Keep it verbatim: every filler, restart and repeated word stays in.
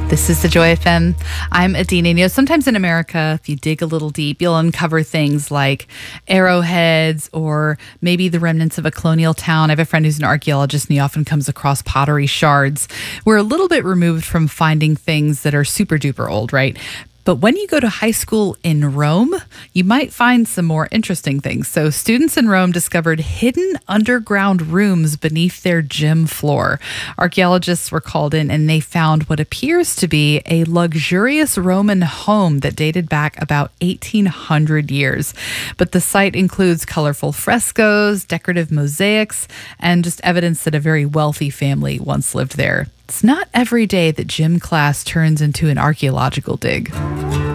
This is the Joy F M. I'm Adina. You know, sometimes in America, if you dig a little deep, you'll uncover things like arrowheads or maybe the remnants of a colonial town. I have a friend who's an archaeologist, and he often comes across pottery shards. We're a little bit removed from finding things that are super duper old, right? But when you go to high school in Rome, you might find some more interesting things. So students in Rome discovered hidden underground rooms beneath their gym floor. Archaeologists were called in and they found what appears to be a luxurious Roman home that dated back about eighteen hundred years. But the site includes colorful frescoes, decorative mosaics, and just evidence that a very wealthy family once lived there. It's not every day that gym class turns into an archaeological dig.